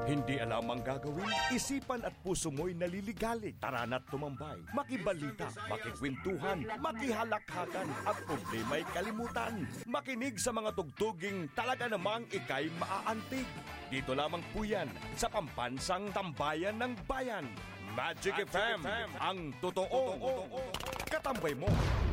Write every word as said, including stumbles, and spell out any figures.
Hindi alam ang gagawin, isipan at puso mo'y naliligalig. Tara na't tumambay, makibalita, makikwentuhan, makihalakhakan, at problema'y kalimutan. Makinig sa mga tugtuging talaga namang ika'y maaantig. Dito lamang po yan sa Pambansang Tambayan ng Bayan. Magic, Magic F M, F M, ang totoo katambay mo.